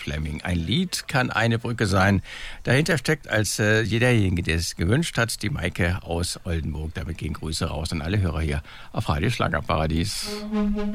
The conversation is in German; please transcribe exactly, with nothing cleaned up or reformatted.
Fleming. Ein Lied kann eine Brücke sein. Dahinter steckt als äh, jederjenige, der es gewünscht hat, die Maike aus Oldenburg. Damit gehen Grüße raus an alle Hörer hier auf Radio Schlagerparadies.